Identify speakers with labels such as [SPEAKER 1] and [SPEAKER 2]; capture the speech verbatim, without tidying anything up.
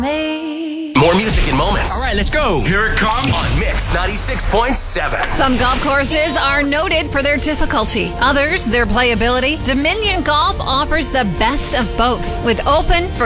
[SPEAKER 1] More music in moments.
[SPEAKER 2] All right, let's go.
[SPEAKER 1] Here it comes on Mix ninety-six point seven.
[SPEAKER 3] Some golf courses are noted for their difficulty. Others, their playability. Dominion Golf offers the best of both with open for